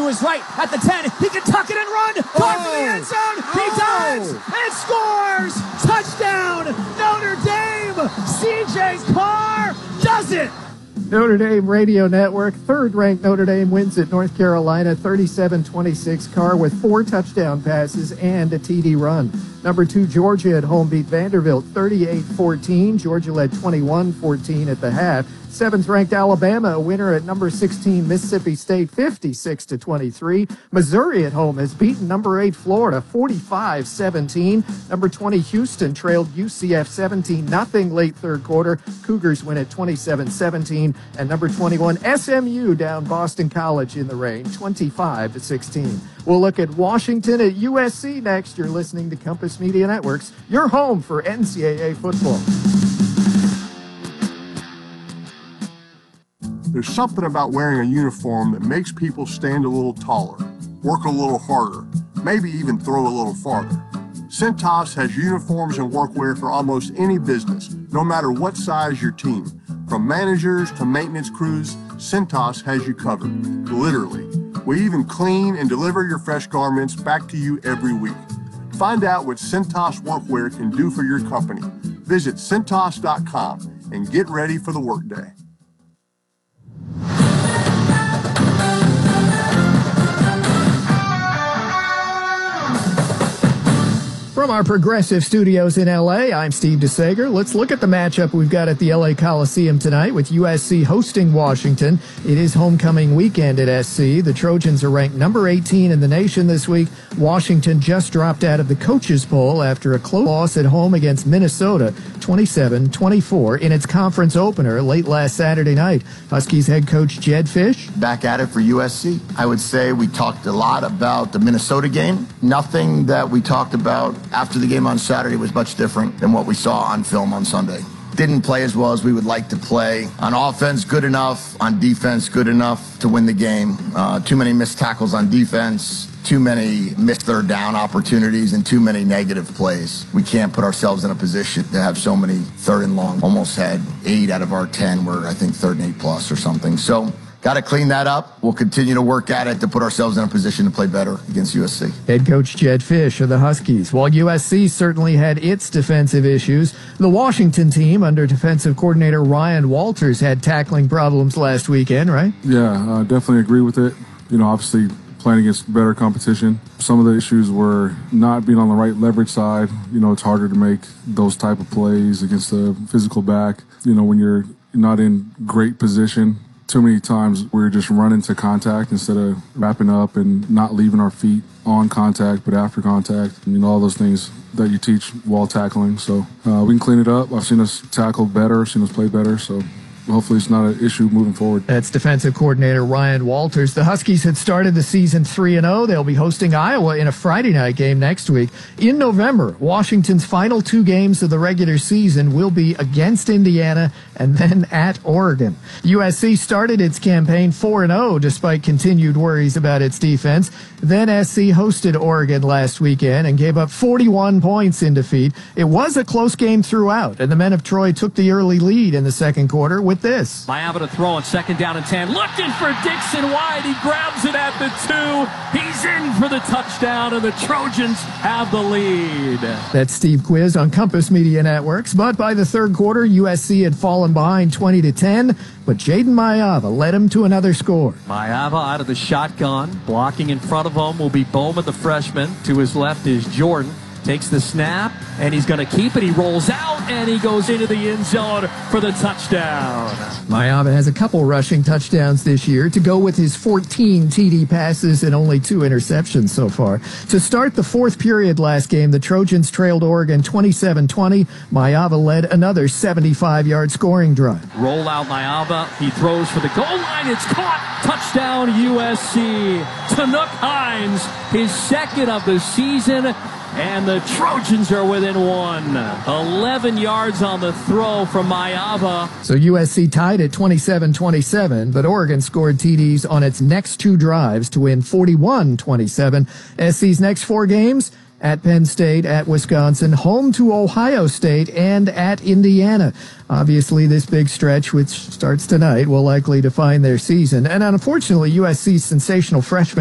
to his right at the 10. He can tuck it and run. Going for the end zone. He does and scores. Touchdown, Notre Dame. C.J. Carr does it. Notre Dame Radio Network, third-ranked Notre Dame wins at North Carolina, 37-26. Carr with 4 touchdown passes and a TD run. Number 2, Georgia at home beat Vanderbilt 38-14. Georgia led 21-14 at the half. 7th-ranked Alabama, a winner at number 16 Mississippi State, 56-23. Missouri at home has beaten number 8 Florida, 45-17. Number 20 Houston trailed UCF 17-0 late third quarter. Cougars win at 27-17. And number 21 SMU down Boston College in the rain, 25-16. We'll look at Washington at USC next. You're listening to Compass Media Networks, your home for NCAA football. There's something about wearing a uniform that makes people stand a little taller, work a little harder, maybe even throw a little farther. Cintas has uniforms and workwear for almost any business, no matter what size your team. From managers to maintenance crews, Cintas has you covered, literally. We even clean and deliver your fresh garments back to you every week. Find out what Cintas workwear can do for your company. Visit Cintas.com and get ready for the workday. From our Progressive Studios in L.A., I'm Steve DeSager. Let's look at the matchup we've got at the L.A. Coliseum tonight with USC hosting Washington. It is homecoming weekend at SC. The Trojans are ranked number 18 in the nation this week. Washington just dropped out of the coaches' poll after a close loss at home against Minnesota, 27-24, in its conference opener late last Saturday night. Huskies head coach Jedd Fisch. Back at it for USC. I would say we talked a lot about the Minnesota game. Nothing that we talked about after the game on Saturday was much different than what we saw on film on Sunday. Didn't play as well as we would like to play. On offense, good enough. On defense, good enough to win the game. Too many missed tackles on defense. Too many missed third down opportunities and too many negative plays. We can't put ourselves in a position to have so many third and long. Almost had 8 out of our 10 were, I think, 3rd and 8+ or something. So got to clean that up. We'll continue to work at it to put ourselves in a position to play better against USC. Head coach Jedd Fisch of the Huskies. While USC certainly had its defensive issues, the Washington team under defensive coordinator Ryan Walters had tackling problems last weekend, right? Yeah, I definitely agree with it. Obviously playing against better competition. Some of the issues were not being on the right leverage side. It's harder to make those type of plays against the physical back. When you're not in great position. Too many times we're just running to contact instead of wrapping up and not leaving our feet on contact, but after contact. All those things that you teach while tackling. So we can clean it up. I've seen us tackle better, seen us play better. So hopefully it's not an issue moving forward. That's defensive coordinator Ryan Walters. The Huskies had started the season 3-0. They'll be hosting Iowa in a Friday night game next week. In November, Washington's final 2 games of the regular season will be against Indiana and then at Oregon. USC started its campaign 4-0 despite continued worries about its defense. Then SC hosted Oregon last weekend and gave up 41 points in defeat. It was a close game throughout, and the men of Troy took the early lead in the second quarter with this. Miami to throw on 2nd down and 10. Looking for Dixon wide. He grabs it at the 2. He's in for the touchdown, and the Trojans have the lead. That's Steve Quiz on Compass Media Networks. But by the third quarter, USC had fallen behind 20-10, but Jaden Maiava led him to another score. Maiava out of the shotgun. Blocking in front of him will be Bowman, the freshman. To his left is Jordan. Takes the snap, and he's going to keep it. He rolls out, and he goes into the end zone for the touchdown. Maiava has a couple rushing touchdowns this year to go with his 14 TD passes and only 2 interceptions so far. To start the fourth period last game, the Trojans trailed Oregon 27-20. Maiava led another 75-yard scoring drive. Roll out Maiava. He throws for the goal line. It's caught. Touchdown USC. Tanuk Hines, his 2nd of the season. And the Trojans are within 1. 11 yards on the throw from Maiava. So USC tied at 27-27, but Oregon scored TDs on its next 2 drives to win 41-27. SC's next 4 games: at Penn State, at Wisconsin, home to Ohio State, and at Indiana. Obviously, this big stretch, which starts tonight, will likely define their season. And unfortunately, USC's sensational freshman